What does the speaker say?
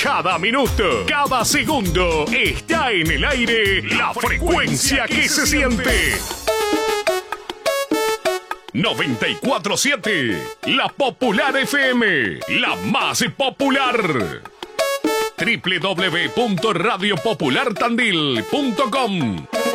Cada minuto, cada segundo, está en el aire la frecuencia que se siente. 94.7, La Popular FM, la más popular. www.radiopopulartandil.com